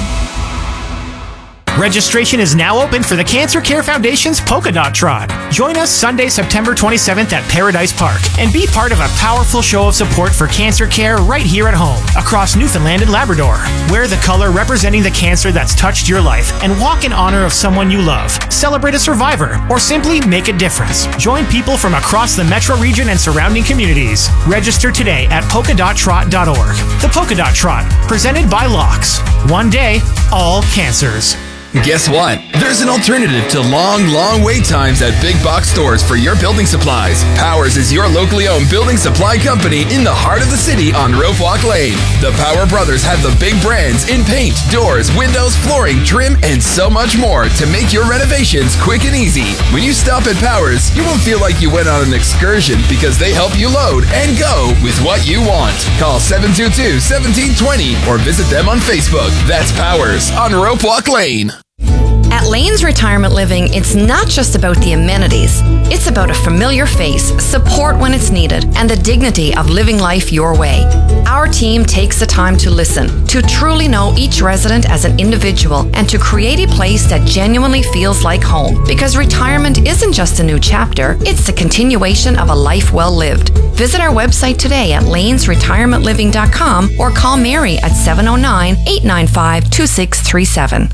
Registration is now open for the Cancer Care Foundation's Polka Dot Trot. Join us Sunday, September twenty-seventh at Paradise Park and be part of a powerful show of support for cancer care right here at home across Newfoundland and Labrador. Wear the color representing the cancer that's touched your life and walk in honor of someone you love. Celebrate a survivor or simply make a difference. Join people from across the metro region and surrounding communities. Register today at polka dot trot dot org. The Polka Dot Trot, presented by Locks. One day, all cancers. Guess what? There's an alternative to long, long wait times at big box stores for your building supplies. Powers is your locally owned building supply company in the heart of the city on Rope Walk Lane. The Power Brothers have the big brands in paint, doors, windows, flooring, trim, and so much more to make your renovations quick and easy. When you stop at Powers, you won't feel like you went on an excursion because they help you load and go with what you want. Call seven two two, one seven two zero or visit them on Facebook. That's Powers on Rope Walk Lane. At Lane's Retirement Living, it's not just about the amenities. It's about a familiar face, support when it's needed, and the dignity of living life your way. Our team takes the time to listen, to truly know each resident as an individual, and to create a place that genuinely feels like home. Because retirement isn't just a new chapter, it's the continuation of a life well lived. Visit our website today at lanes retirement living dot com or call Mary at seven oh nine, eight nine five, two six three seven.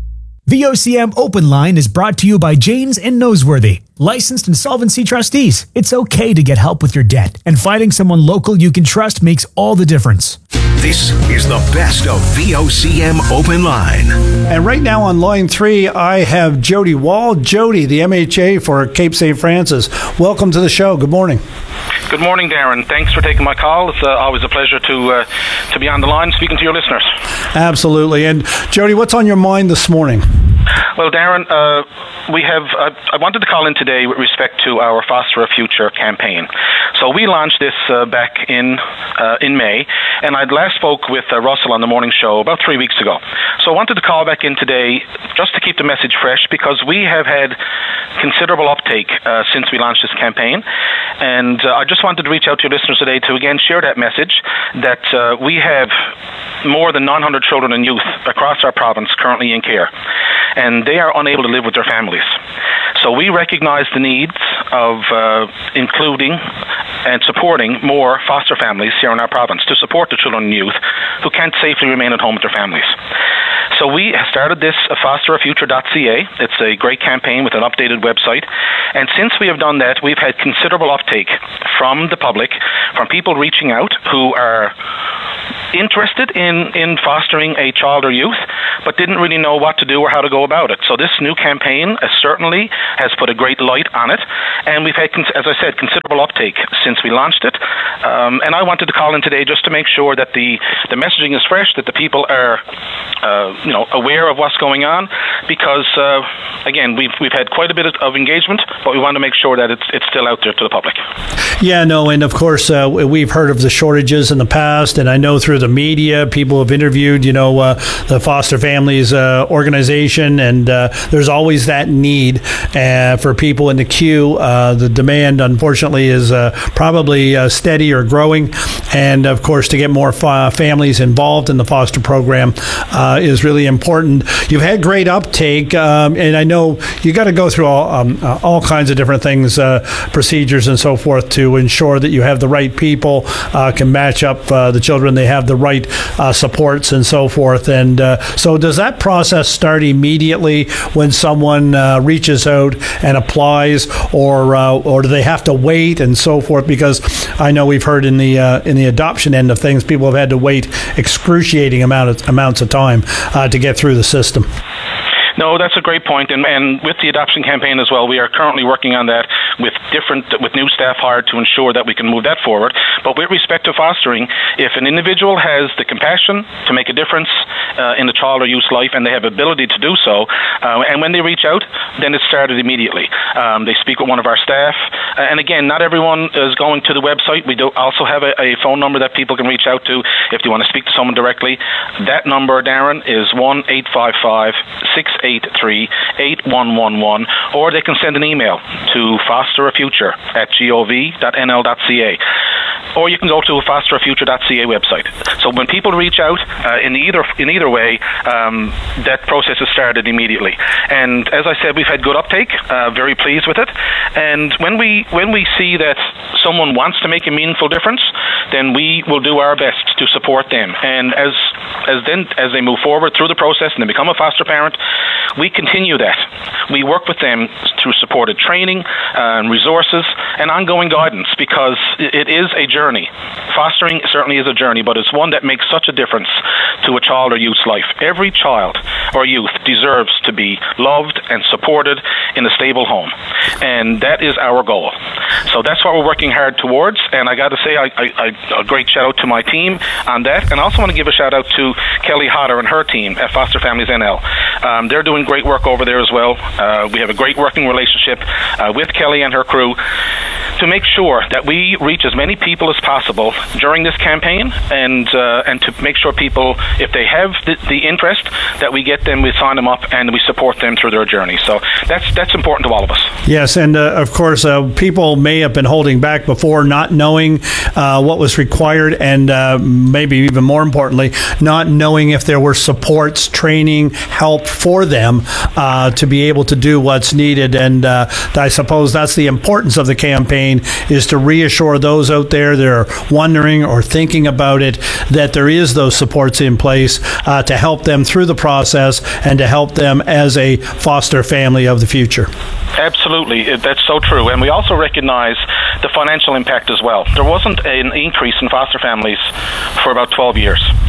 V O C M Open Line is brought to you by Janes and Noseworthy, licensed insolvency trustees. It's okay to get help with your debt, and finding someone local you can trust makes all the difference. This is the best of V O C M Open Line. And right now on line three, I have Jody Wall. Jody, the M H A for Cape Saint Francis. Welcome to the show. Good morning. Good morning, Darren. Thanks for taking my call. It's uh, always a pleasure to uh, to be on the line speaking to your listeners. Absolutely. And Jody, what's on your mind this morning? Well, Darren, uh, we have. Uh, I wanted to call in today with respect to our Foster a Future campaign. So we launched this uh, back in uh, in May, and I'd last spoke with uh, Russell on the morning show about three weeks ago. So I wanted to call back in today just to keep the message fresh, because we have had considerable uptake uh, since we launched this campaign, and uh, I just wanted to reach out to your listeners today to again share that message that uh, we have more than nine hundred children and youth across our province currently in care, and they are unable to live with their families. So we recognize the needs of uh, including and supporting more foster families here in our province to support the children and youth who can't safely remain at home with their families. So we started this uh, foster a future dot c a. It's a great campaign with an updated website. And since we have done that, we've had considerable uptake from the public, from people reaching out who are interested in, in fostering a child or youth, but didn't really know what to do or how to go about it. So this new campaign uh, certainly has put a great light on it, and we've had, as I said, considerable uptake since we launched it. Um, and I wanted to call in today just to make sure that the, the messaging is fresh, that the people are uh, you know, aware of what's going on, because, uh, again, we've, we've had quite a bit of engagement, but we want to make sure that it's, it's still out there to the public. Yeah, no, and of course, uh, we've heard of the shortages in the past, and I know through the media, people have interviewed, you know, uh, the Foster Families uh, organization, and uh, there's always that need uh, for people in the queue. Uh, the demand, unfortunately, is uh, probably uh, steady or growing, and of course, to get more fa- families involved in the foster program uh, is really important. You've had great uptake, um, and I know you got to go through all, um, uh, all kinds of different things, uh, procedures and so forth, to ensure that you have the right people, uh, can match up uh, the children, they have the right uh, supports and so forth. And uh, so does that process start immediately when someone uh, reaches out and applies, or uh, or do they have to wait and so forth? Because I know we've heard in the uh, in the adoption end of things, people have had to wait excruciating amount of, amounts of time uh, to get through the system. No, that's a great point, and, and with the adoption campaign as well, we are currently working on that with different, with new staff hired to ensure that we can move that forward. But with respect to fostering, if an individual has the compassion to make a difference uh, in the child or youth's life, and they have ability to do so, uh, and when they reach out, then it's started immediately. Um, they speak with one of our staff, uh, and again, not everyone is going to the website. We do also have a, a phone number that people can reach out to if they want to speak to someone directly. That number, Darren, is one eight five five, six eight three, eight one one one, or they can send an email to foster a future at gov dot n l dot c a, or you can go to foster a future dot c a website. So when people reach out uh, in either in either way, um, that process is started immediately. And as I said, we've had good uptake. Uh, very pleased with it. And when we when we see that someone wants to make a meaningful difference, then we will do our best to support them. And as as then as they move forward through the process and they become a foster parent, we continue that. We work with them through supported training uh, and resources and ongoing guidance, because it is a journey. Fostering certainly is a journey, but it's one that makes such a difference to a child or youth's life. Every child or youth deserves to be loved and supported in a stable home, and that is our goal. So that's what we're working hard towards, and I got to say I, I, I, a great shout out to my team on that, and I also want to give a shout out to Kelly Hodder and her team at Foster Families N L. Um, they're doing great work over there as well. Uh, we have a great working relationship uh, with Kelly and her crew to make sure that we reach as many people as possible during this campaign, and uh, and to make sure people, if they have the, the interest, that we get them, we sign them up, and we support them through their journey. So that's that's important to all of us. Yes, and uh, of course, uh, people may have been holding back before, not knowing uh, what was required, and uh, maybe even more importantly, not knowing if there were supports, training, help for them uh, to be able to do what's needed. And uh, I suppose that's the importance of the campaign, is to reassure those out there that are wondering or thinking about it, that there is those supports in place uh, to help them through the process and to help them as a foster family of the future. Absolutely, that's so true. And we also recognize the financial impact as well. There wasn't an increase in foster families for about twelve years. So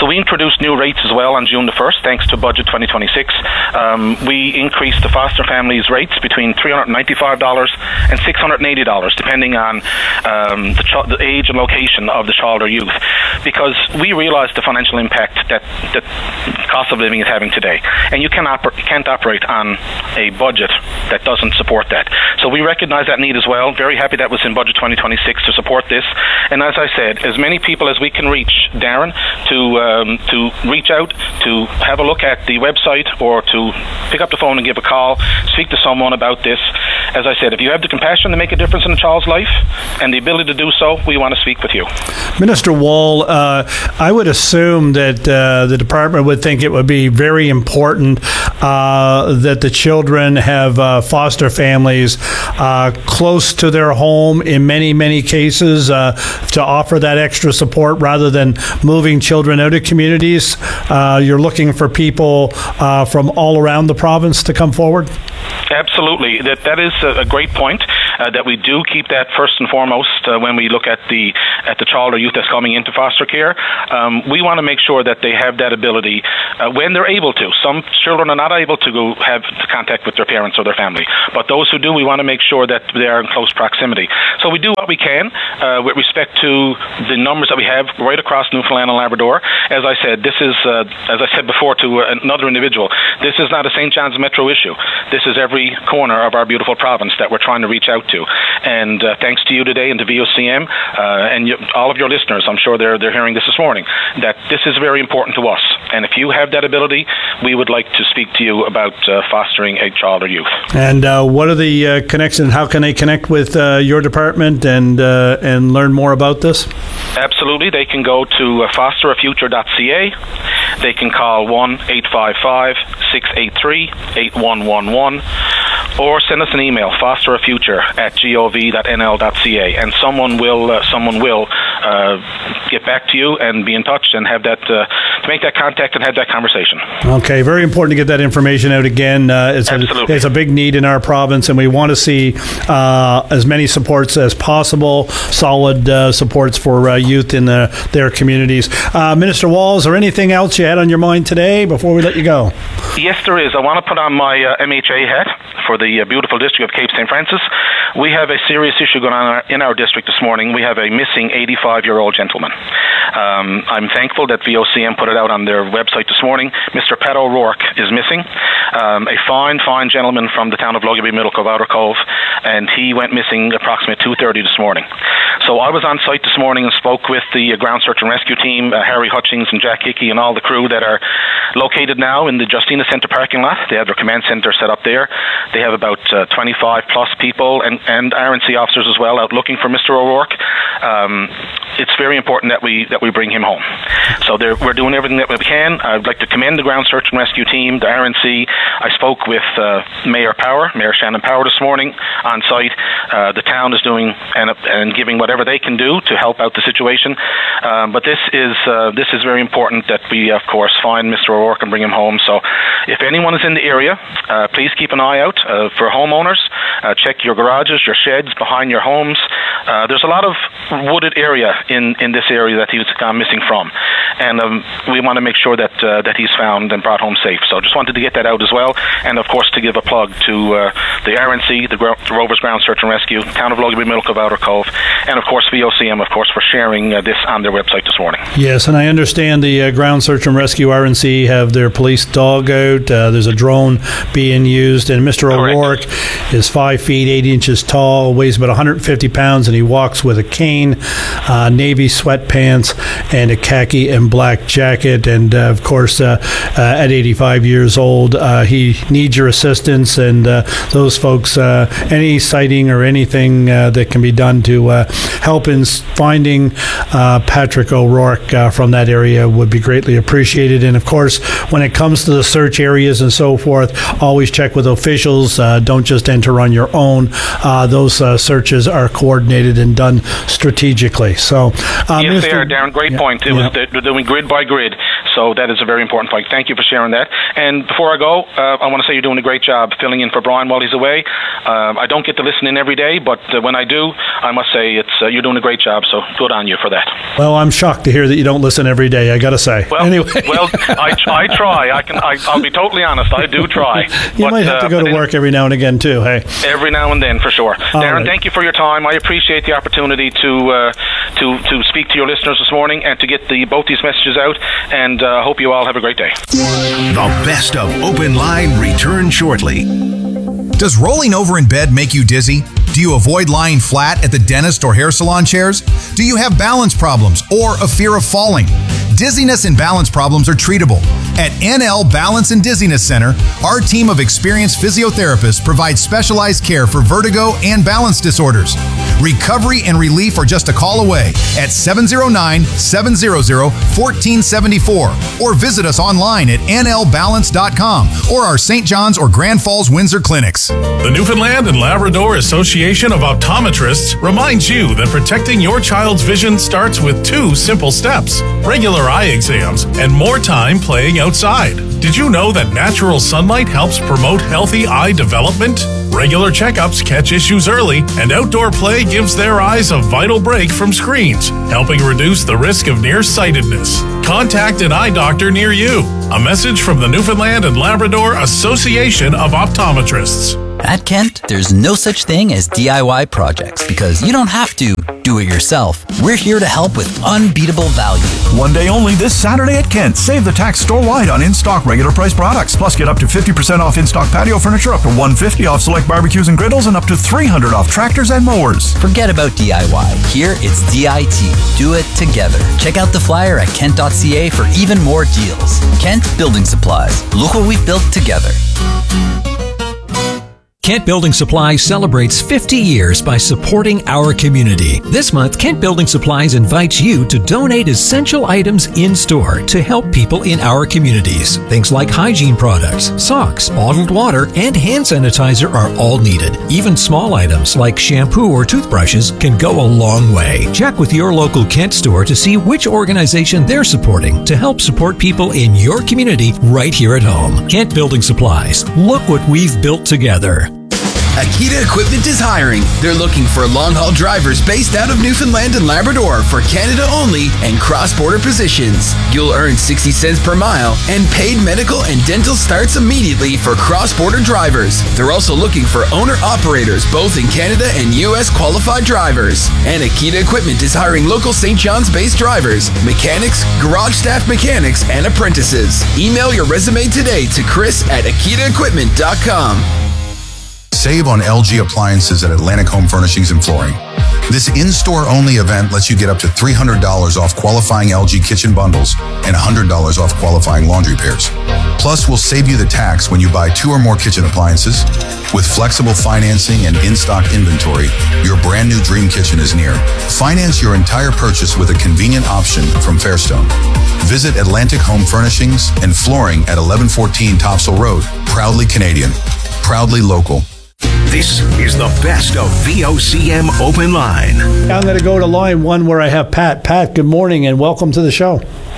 So we introduced new rates as well on June the first, thanks to Budget twenty twenty-six. Um, we increased the foster families' rates between three hundred ninety-five dollars and six hundred eighty dollars, depending on um, the, ch- the age and location of the child or youth, because we realize the financial impact that the cost of living is having today, and you can oper- can't operate on a budget that doesn't support that. So we recognize that need as well. Very happy that was in Budget twenty twenty-six to support this. And as I said, as many people as we can reach, Darren, to um, to reach out, to have a look at the website, or to pick up the phone and give a call, speak to someone about this. As I said, if you have the compassion to make a difference in a child's life and the ability to do so, we want to speak with you. Minister Wall, uh, I would assume that uh, the department would think it would be very important uh, that the children have uh, foster families uh, close to their home in many, many cases uh, to offer that extra support rather than moving children out of communities. Uh, you're looking for people uh, from all around the province to come forward? Absolutely. That that is a, a great point, uh, that we do keep that first and foremost uh, when we look at the at the child or youth that's coming into foster care. Um, we want to make sure that they have that ability uh, when they're able to. Some children are not able to go have contact with their parents or their family, but those who do, we want to make sure that they are in close proximity. So we do what we can uh, with respect to the numbers that we have right across Newfoundland and Labrador. As I said, this is, uh, as I said before to another individual, this is not a Saint John's Metro issue. This is every corner of our beautiful province that we're trying to reach out to. And uh, thanks to you today and to V O C M uh, and you, all of your listeners, I'm sure they're they're hearing this this morning, that this is very important to us. And if you have that ability, we would like to speak to you about uh, fostering a child or youth. And uh, what are the uh, connections? How can they connect with uh, your department and uh, and learn more about this? Absolutely. They can go to uh, foster a future dot c a. They can call one eight five five, six eight three, eight one one one or send us an email, foster a future at gov dot n l dot c a, and someone will uh, someone will uh, get back to you and be in touch and have that uh, to make that contact and have that conversation. Okay, very important to get that information out again. Uh, it's, a, it's a big need in our province, and we want to see uh, as many supports as possible, solid uh, supports for uh, youth in the, their communities. Uh, Minister Wall, is there anything else you had on your mind today before we let you go? Yes, there is. I want to put on my uh, M H A hat for the uh, beautiful district of Cape Saint Francis. We have a serious issue going on in our, in our district this morning. We have a missing eighty-five-year-old gentleman. Um, I'm thankful that V O C M put it out on their website this morning. Mister Pat O'Rourke is missing. Um, a fine, fine gentleman from the town of Lugabee, Middle Cove, Outer Cove, and he went missing approximately two thirty this morning. So I was on site this morning and spoke with the uh, ground search and rescue team, uh, Harry Hutchings and Jack Hickey and all the crew that are located now in the Justina Centre parking lot. They have their command centre set up there. They have about uh, twenty-five plus people and, and R N C officers as well out looking for Mister O'Rourke. Um, it's very important that we that we bring him home. So we're doing everything that we can. I'd like to commend the ground search and rescue team, the R N C. I spoke with uh, Mayor Power, Mayor Shannon Power this morning on site. Uh, the town is doing and, and giving whatever they can do to help out the situation. Um, but this is uh, this is very important that we, of course, find Mister O'Rourke and bring him home. So if anyone is in the area, uh, please keep an eye out uh, for homeowners. Uh, check your garages, your sheds, behind your homes. Uh, there's a lot of wooded area in, in this area that he's gone missing from. And um, we want to make sure that uh, that he's found and brought home safe. So just wanted to get that out as well. And, of course, to give a plug to uh, the R N C, the, Gro- the Rovers Ground Search and Rescue, Town of Lugabee, Middle Cove, Outer Cove, and, of course, V O C M, of course, for sharing uh, this on their website this morning. Yes, and I understand the uh, Ground Search and Rescue R N C have their police dog out. Uh, there's a drone being used, and Mister O'Rourke is five feet, eight inches tall, weighs about one hundred fifty pounds, and he walks with a cane, uh, navy sweatpants, and a khaki and black jacket. And, uh, of course, uh, uh, at eighty-five years old, uh, he needs your assistance, and uh, those folks, uh, any sighting or anything uh, that can be done to uh, help in finding uh, Patrick O'Rourke uh, from that area would be greatly appreciated. And, of course, when it comes to the search areas and so forth, always check with officials. Uh, don't just enter on your own. Uh, those uh, searches are coordinated and done strategically. So, uh, yes, Mister they are, Darren. Great yeah, point. It yeah. was they're doing grid by grid. So that is a very important point. Thank you for sharing that. And before I go, uh, I want to say you're doing a great job filling in for Brian while he's away. Uh, I don't get to listen in every day, but uh, when I do, I must say it's uh, you're doing a great job. So good on you for that. Well, I'm shocked to hear that you don't listen every day, I got to say. Well, anyway. well, I, I try. I can. I, I'll be totally honest. I do try. You but, might have to uh, go to work every now and again too. Hey. Every now and then, for sure. All Darren, right. thank you for your time. I appreciate the opportunity to uh, to to speak to your listeners this morning and to get the both these messages out. And uh, hope you all have a great day. The best of Open Line returns shortly. Does rolling over in bed make you dizzy? Do you avoid lying flat at the dentist or hair salon chairs? Do you have balance problems or a fear of falling? Dizziness and balance problems are treatable. At N L Balance and Dizziness Center, our team of experienced physiotherapists provides specialized care for vertigo and balance disorders. Recovery and relief are just a call away at seven oh nine, seven hundred, fourteen seventy-four or visit us online at N L balance dot com or our Saint John's or Grand Falls Windsor clinics. The Newfoundland and Labrador Association of Optometrists reminds you that protecting your child's vision starts with two simple steps: regular eye exams and more time playing outside. Did you know that natural sunlight helps promote healthy eye development? Regular checkups catch issues early, and outdoor play gives their eyes a vital break from screens, helping reduce the risk of nearsightedness. Contact an eye doctor near you. A message from the Newfoundland and Labrador Association of Optometrists. At Kent, there's no such thing as D I Y projects because you don't have to do it yourself. We're here to help with unbeatable value. One day only this Saturday at Kent. Save the tax store-wide on in-stock regular price products. Plus get up to fifty percent off in-stock patio furniture, up to one hundred fifty dollars off select barbecues and griddles, and up to three hundred dollars off tractors and mowers. Forget about D I Y. Here it's D I T. Do it together. Check out the flyer at kent dot c a for even more deals. Kent Building Supplies. Look what we've built together. Kent Building Supplies celebrates fifty years by supporting our community. This month, Kent Building Supplies invites you to donate essential items in-store to help people in our communities. Things like hygiene products, socks, bottled water, and hand sanitizer are all needed. Even small items like shampoo or toothbrushes can go a long way. Check with your local Kent store to see which organization they're supporting to help support people in your community right here at home. Kent Building Supplies. Look what we've built together. Akita Equipment is hiring. They're looking for long-haul drivers based out of Newfoundland and Labrador for Canada only and cross-border positions. You'll earn sixty cents per mile, and paid medical and dental starts immediately for cross-border drivers. They're also looking for owner-operators both in Canada and U S qualified drivers. And Akita Equipment is hiring local Saint John's-based drivers, mechanics, garage staff mechanics, and apprentices. Email your resume today to Chris at akita equipment dot com. Save on L G appliances at Atlantic Home Furnishings and Flooring. This in-store only event lets you get up to three hundred dollars off qualifying L G kitchen bundles and one hundred dollars off qualifying laundry pairs. Plus, we'll save you the tax when you buy two or more kitchen appliances. With flexible financing and in-stock inventory, your brand new dream kitchen is near. Finance your entire purchase with a convenient option from Fairstone. Visit Atlantic Home Furnishings and Flooring at eleven fourteen Topsail Road. Proudly Canadian. Proudly local. This is the best of V O C M Open Line. I'm going to go to line one where I have Pat. Pat, good morning and welcome to the show.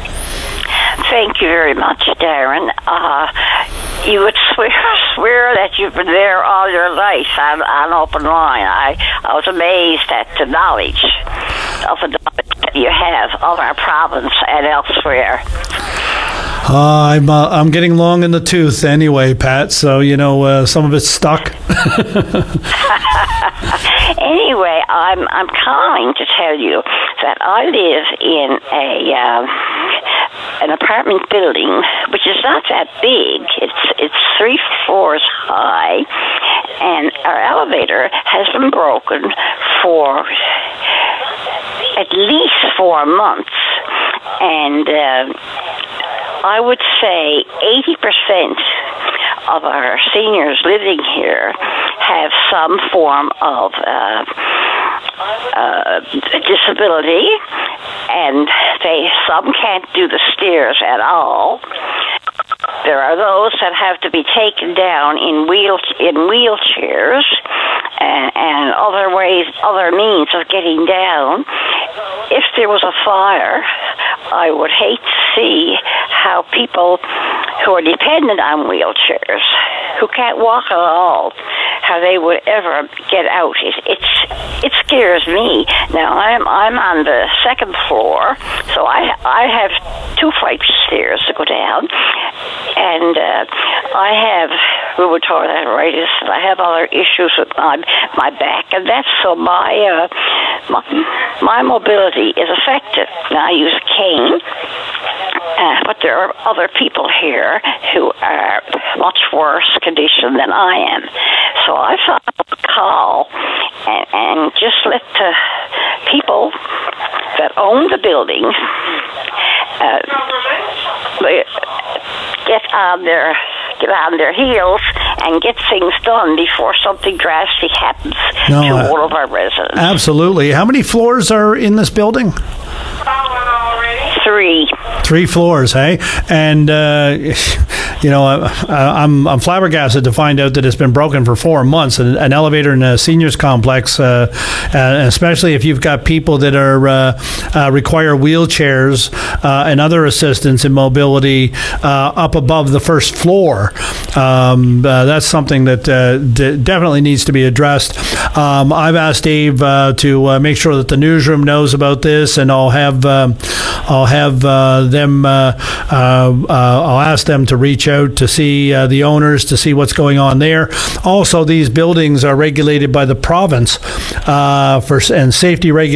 Thank you very much, Darren. Uh, you would swear, swear that you've been there all your life on, on Open Line. I, I was amazed at the knowledge of the knowledge that you have of our province and elsewhere. Uh, I'm uh, I'm getting long in the tooth anyway, Pat. So you know uh, some of it's stuck. Anyway, I'm I'm calling to tell you that I live in a um, an apartment building which is not that big. It's it's three floors high, and our elevator has been broken for at least four months, and. Uh, I would say eighty percent of our seniors living here have some form of uh, uh, disability, and they some can't do the stairs at all. There are those that have to be taken down in wheel in wheelchairs and, and other ways, other means of getting down. If there was a fire, I would hate to see how people who are dependent on wheelchairs, who can't walk at all, how they would ever get out. It, it's it scares me. Now I'm I'm on the second floor, so I I have two flights of stairs to go down, and uh, I have rheumatoid arthritis, and I have other issues with my my back, and that's so my uh, my, my mobility is affected. Now I use a cane. Uh, but there are other people here who are much worse condition than I am. So I thought I would call and, and just let the people that own the building uh, get on their get on their heels and get things done before something drastic happens no, to uh, all of our residents. Absolutely. How many floors are in this building? Three. Three floors, hey? And, uh, you know, I, I'm I'm flabbergasted to find out that it's been broken for four months. An, an elevator in a seniors complex, uh, uh, especially if you've got people that are uh, uh, require wheelchairs uh, and other assistance in mobility uh, up above the first floor. Um, uh, that's something that uh, d- definitely needs to be addressed. Um, I've asked Dave uh, to uh, make sure that the newsroom knows about this, and I'll have um, I'll have uh, them. Uh, uh, uh, I'll ask them to reach out to see uh, the owners to see what's going on there. Also, these buildings are regulated by the province uh, for and safety regulations.